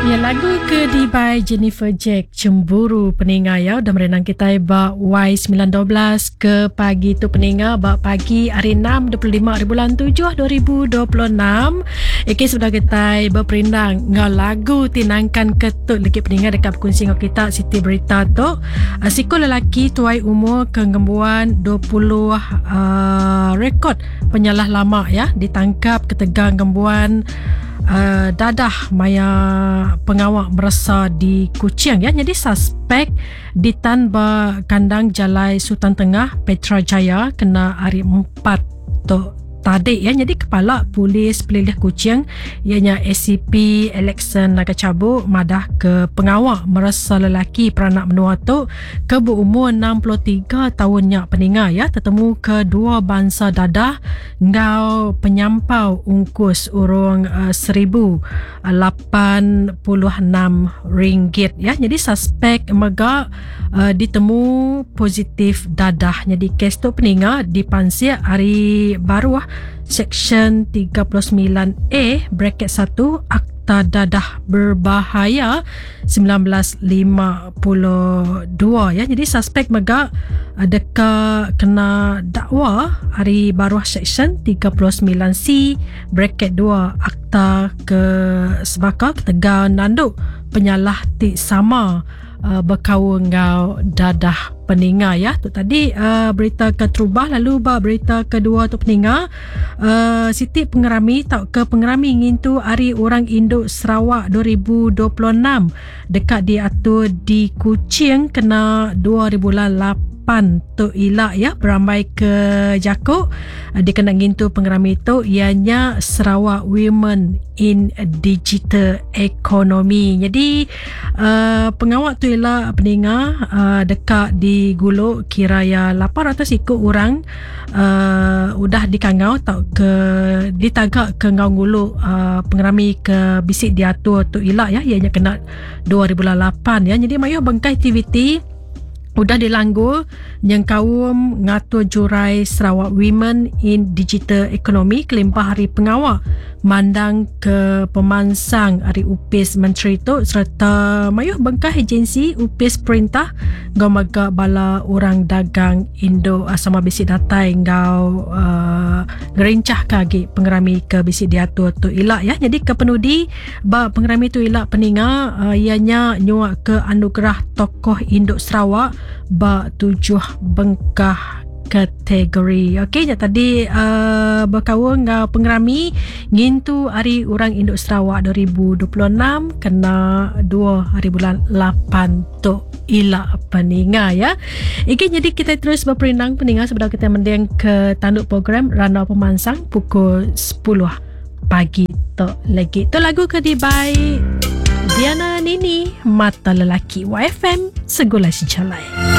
Ya, lagu ke di by Jennifer Jack, Cemburu peninga ya. Dan merenang kita ba Y912 ke pagi tu peninga ba pagi hari 6 25 hari bulan 7 2026. Iki sudah kita berperindang ngau lagu tinangkan ketut lagi peninga dekat berkongsi ngau kita Siti Berita tu. Siku lelaki tuai umur kenggembuan 20 rekod penyalah lama ya ditangkap ketegang gembuan dadah maya pengawak merasa di Kuching ya. Jadi suspek ditan ba kandang Jalai Sultan Tengah Petrajaya kena hari 4 tu tadi ya. Jadi kepala polis pelilih Kuching ianya ACP Alexan Nagacabu madah ke pengawak merasa lelaki peranak menua tu ke berumur 63 tahunnya peninga ya, tertemu kedua bangsa dadah ngau penyampau ungkus urung RM1,086 ya. Jadi suspek mega ditemu positif dadah. Jadi kes tu peninga dipansir hari baru Seksyen 39A bracket 1 Akta Dadah Berbahaya 1952 ya. Jadi suspek mega deka kena dakwa hari baru Seksyen 39C bracket 2 Akta ke Sebaka Ketegal Nanduk penyalah ti sama berkawal ngau dadah peninga ya. Tu tadi berita ke terubah. Lalu berita kedua tu peninga Siti Pengerami tak ke Pengerami ngintu hari orang Induk Sarawak 2026 dekat diatur di Kuching kena 2008 tu ilak ya beramai ke Jakuk. Dia kena ngintu Pengerami tu ianya Sarawak Women in Digital Economy. Jadi pengawak tu ialah peninga dekat di Guluk kiraya 800 ikut orang udah dikangau tak ke ditagak ke ngau Guluk Pengerami ke bisik diatur tu ilak ya, ianya kena 2008 ya. Jadi mayuh bengkai aktiviti udah dilanggur yang kaum ngatur jurai Sarawak Women in Digital Economy kelimpah hari pengawak mandang ke pemansang hari upis menteri tu serta mayuh bengkah agensi upis perintah ngau maga bala orang dagang Indo sama bisi datai ngau ngerincah kagi Pengerami ke bisi diatur tu ilak ya. Jadi ke penudi ba Pengerami tu ilak peninga ianya nyuak ke anugerah tokoh Induk Sarawak ba 7 bengkah kategori. Okey, tadi berkawal ngau Pengerami ngintu hari orang Induk Sarawak 2026 kena 2 hari bulan 8 tu ilak peninga ya. Okey, jadi kita terus berperindang peninga sebelum kita mendeng ke tanduk program Ranau Pemansang pukul 10 pagi tu lagi. Tu lagu ke di by Diana Nini Mata Lelaki YFM Segulai Sejalai.